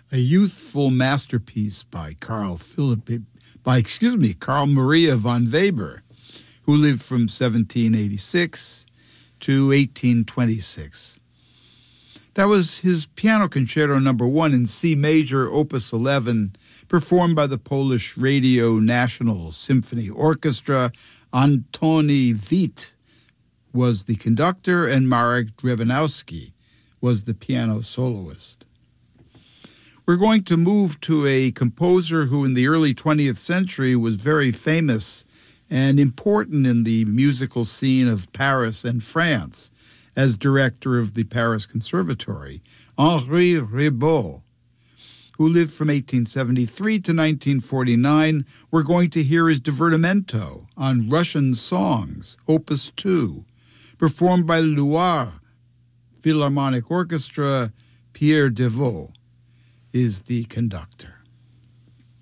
a youthful masterpiece by Carl Maria von Weber, who lived from 1786 to 1826. That was his Piano Concerto No. 1 in C major, Opus 11, performed by the Polish Radio National Symphony Orchestra. Antoni Vit was the conductor, and Marek Drewanowski was the piano soloist. We're going to move to a composer who in the early 20th century was very famous and important in the musical scene of Paris and France as director of the Paris Conservatory, Henri Ribot, who lived from 1873 to 1949. We're going to hear his Divertimento on Russian songs, Opus 2, performed by Loire Philharmonic Orchestra. Pierre Deveau is the conductor.